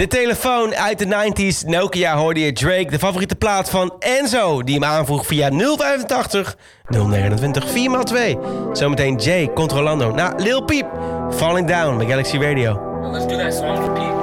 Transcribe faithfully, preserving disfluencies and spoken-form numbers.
De telefoon uit de negentig Nokia hoorde je Drake, de favoriete plaat van Enzo, die hem aanvroeg via nul vijfentachtig nul negenentwintig vier maal twee. Zometeen Jay, Controlando. Na Lil Peep, Falling Down bij Galaxy Radio. Let's do that song for Pete.